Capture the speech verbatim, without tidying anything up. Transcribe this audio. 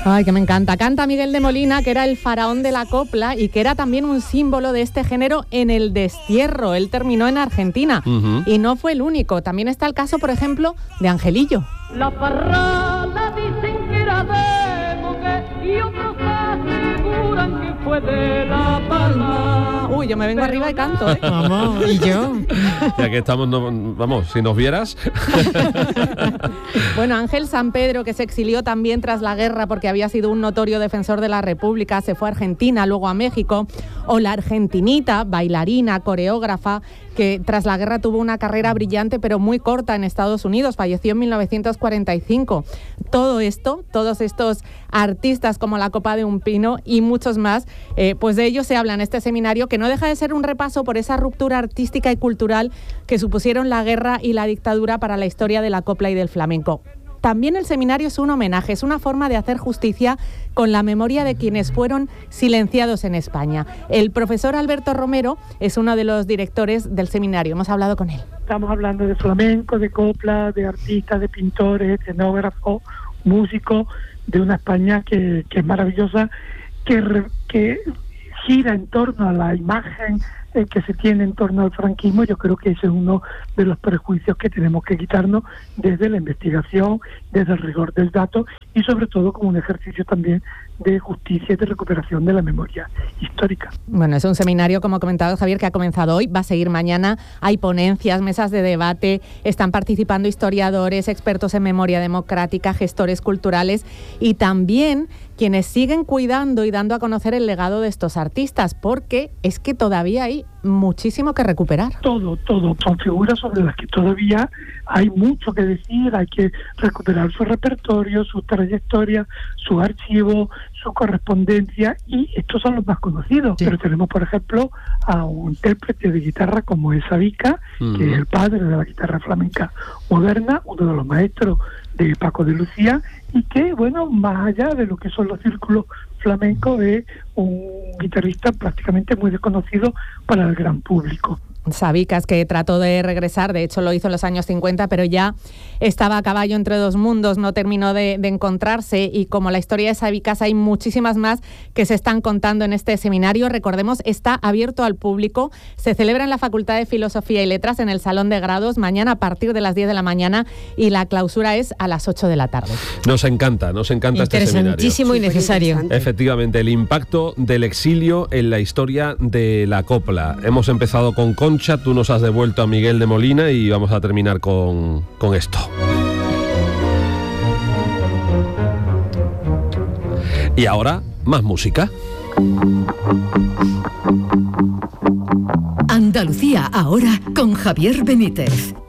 Ay, que me encanta. Canta Miguel de Molina, que era el faraón de la copla y que era también un símbolo de este género en el destierro. Él terminó en Argentina uh-huh. y no fue el único. También está el caso, por ejemplo, de Angelillo. La parrala dicen que era de Moguer y otros aseguran que fue de La Palma. Uy, yo me vengo arriba y canto, ¿eh? Vamos, y yo. Ya que estamos, no, vamos, si nos vieras. Bueno, Ángel San Pedro, que se exilió también tras la guerra porque había sido un notorio defensor de la República, se fue a Argentina, luego a México. O la argentinita, bailarina, coreógrafa, que tras la guerra tuvo una carrera brillante pero muy corta en Estados Unidos, falleció en mil novecientos cuarenta y cinco. Todo esto, todos estos artistas como la Copa de un Pino y muchos más, eh, pues de ellos se habla en este seminario, que no deja de ser un repaso por esa ruptura artística y cultural que supusieron la guerra y la dictadura para la historia de la copla y del flamenco. También el seminario es un homenaje, es una forma de hacer justicia con la memoria de quienes fueron silenciados en España. El profesor Alberto Romero es uno de los directores del seminario, hemos hablado con él. Estamos hablando de flamenco, de copla, de artistas, de pintores, escenógrafos, músicos, de una España que, que es maravillosa, que, re, que gira en torno a la imagen eh, que se tiene en torno al franquismo. Yo creo que ese es uno de los prejuicios que tenemos que quitarnos desde la investigación, desde el rigor del dato y sobre todo como un ejercicio también de justicia y de recuperación de la memoria histórica. Bueno, es un seminario, como ha comentado Javier, que ha comenzado hoy, va a seguir mañana. Hay ponencias, mesas de debate, están participando historiadores, expertos en memoria democrática, gestores culturales y también quienes siguen cuidando y dando a conocer el legado de estos artistas, porque es que todavía hay muchísimo que recuperar. Todo, todo. Son figuras sobre las que todavía hay mucho que decir, hay que recuperar su repertorio, su trayectoria, su archivo, su correspondencia, y estos son los más conocidos. Sí. Pero tenemos, por ejemplo, a un intérprete de guitarra como es Savica, uh-huh. que es el padre de la guitarra flamenca moderna, uno de los maestros de Paco de Lucía, y que, bueno, más allá de lo que son los círculos flamencos, es un guitarrista prácticamente muy desconocido para el gran público. Sabicas, que trató de regresar, de hecho lo hizo en los años cincuenta, pero ya estaba a caballo entre dos mundos, no terminó de, de encontrarse, y como la historia de Sabicas hay muchísimas más que se están contando en este seminario. Recordemos, está abierto al público, se celebra en la Facultad de Filosofía y Letras en el Salón de Grados, mañana a partir de las diez de la mañana, y la clausura es a las ocho de la tarde. Nos encanta, nos encanta este seminario. Interesantísimo y necesario. Efectivamente, el impacto del exilio en la historia de la copla. Hemos empezado con Concha, tú nos has devuelto a Miguel de Molina y vamos a terminar con, con esto. Y ahora, más música. Andalucía ahora con Javier Benítez.